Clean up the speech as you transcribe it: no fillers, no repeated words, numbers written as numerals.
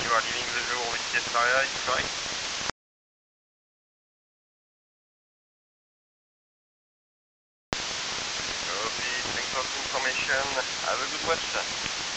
you are leaving the Joe with test area, is correct? Copy, thanks for the information. Have a good watch.